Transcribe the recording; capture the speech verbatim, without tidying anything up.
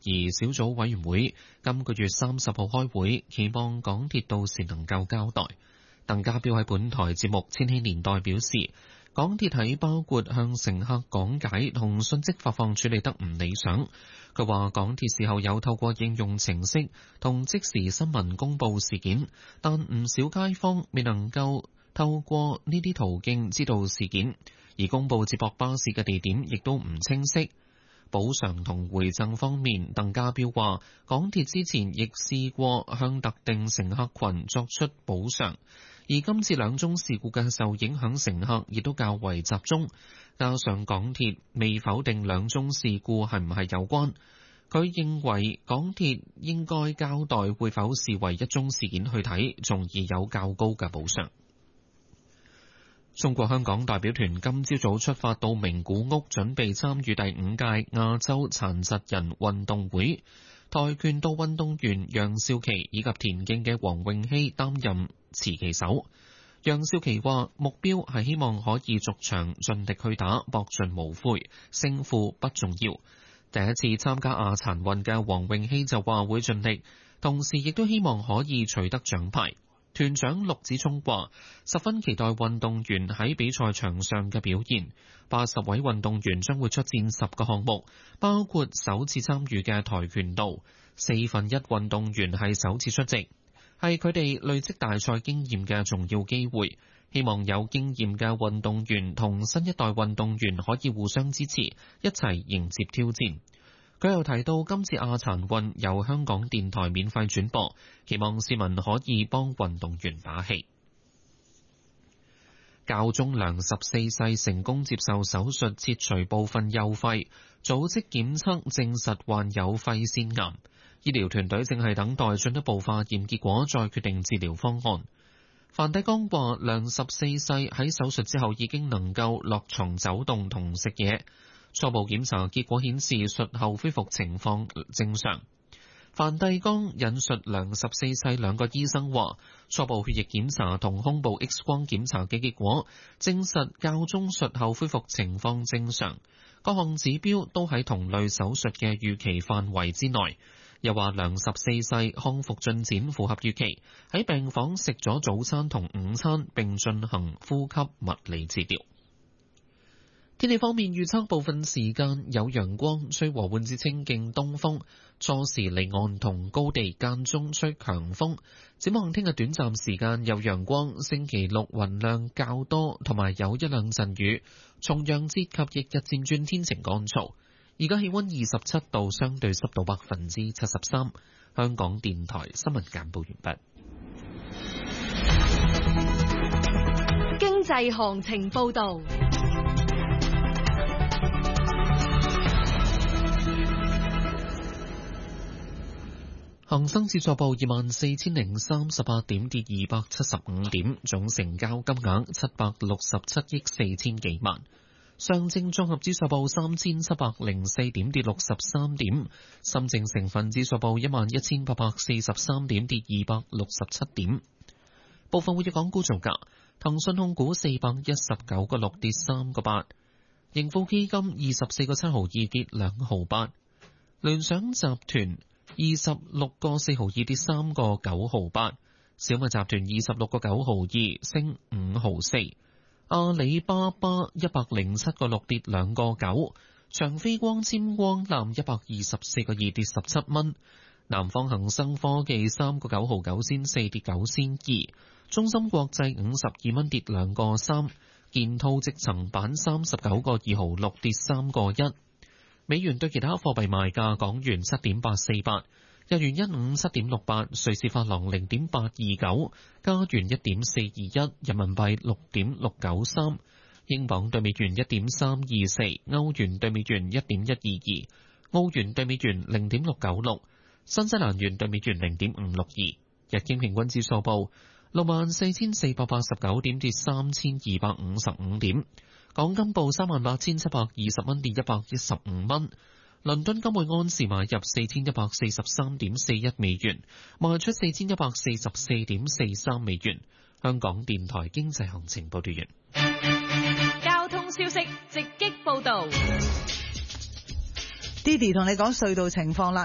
宜小組委員會今個月三十號開會，期望港鐵到時能夠交代。鄧家彪喺本台節目《千禧年代》表示，港鐵喺包括向乘客講解同信息發放處理得唔理想。佢話港鐵事後有透過應用程式同即時新聞公佈事件，但唔少街坊未能夠透過呢啲途徑知道事件，而公佈接駁巴士嘅地點亦都唔清晰。補償同回贈方面，鄧家彪話港鐵之前亦試過向特定乘客群作出補償，而今次兩宗事故嘅受影響乘客亦都較為集中，加上港鐵未否定兩宗事故係唔係有關，佢認為港鐵應該交代會否視為一宗事件去睇，從而有較高嘅補償。中國香港代表團今朝早出發到名古屋，準備參與第五屆亞洲殘疾人運動會。跆拳道運動員楊少琪以及田徑嘅黃詠希擔任持旗手。楊少琪話：目標係希望可以逐場盡力去打，搏盡無悔，勝負不重要。第一次參加亞殘運嘅黃詠希就話會盡力，同時亦都希望可以取得獎牌。團長陸子聰話：十分期待運動員喺比賽場上嘅表現。八十位運動員將會出戰十個項目，包括首次參與嘅跆拳道。四分一運動員係首次出席，係佢哋累積大賽經驗嘅重要機會。希望有經驗嘅運動員同新一代運動員可以互相支持，一齊迎接挑戰。佢又提到，今次亞殘運由香港電台免費轉播，期望市民可以幫運動員打氣。教宗良十四世成功接受手術切除部分右肺，組織檢測證實患有肺腺癌，醫療團隊正係等待進一步化驗結果，再決定治療方案。梵蒂岡話，良十四世喺手術之後已經能夠落床走動同食嘢。初步檢查結果顯示，術後恢復情況正常。梵蒂岡引述良十四世兩個醫生話，初步血液檢查同胸部 X 光檢查嘅結果證實教宗術後恢復情況正常，各項指標都喺同類手術嘅預期範圍之內。又話良十四世康復進展符合預期，喺病房食咗早餐同午餐，並進行呼吸物理治療。天氣方面，預測部分時間有陽光，吹和緩至清勁東風，初時離岸同高地間中吹強風。展望聽日短暫時間有陽光，星期六雲量較多，同埋有一兩陣雨。重陽節及翌日漸轉天晴乾燥。而家氣溫二十七度，相對濕度百分之七十三。香港電台新聞簡報完畢。 經濟行情報道。 恒生指數報二萬四千零三十八點，跌二百七十五點，總成交金額七百六十七億四千幾萬。上證綜合指數報三千七百零四點，跌六十三點。深證成分指數報一萬一千八百四十三點，跌二百六十七點。部分活躍港股造價：騰訊控股四百一十九個六，跌三個八；盈富基金二十四個七毫二，跌兩毫八；聯想集團二十六個四毫二，跌三個九毫八；小米集團二十六個九毫二，升五毫四；阿里巴巴一百零七個六，跌兩個九；長飛光纖光纜一百二十四個二，跌十七蚊；南方恒生科技三個九毫九仙四，跌九仙二；中芯國際五十二蚊，跌兩個三；建滔積層板三十九個二毫六，跌三個一。美元對其他貨幣賣價：港元七點八四八，日元一五七點六八，瑞士法郎零點八二九，加元一點四二一，人民幣六點六九三，英鎊對美元一點三二四，歐元對美元一點一二二，澳元對美元零點六九六，新西蘭元對美元零點五六二。日經平均指數報六萬四千四百八十九點，跌三千二百五十五點。港金報三萬八千七百二十蚊，跌一百一十五蚊。倫敦金每安士買入四千一百四十三點四一美元，賣出四千一百四十四點四三美元。香港電台經濟行情報道完。 交通消息直擊報道。 Didi 同你講隧道情況啦。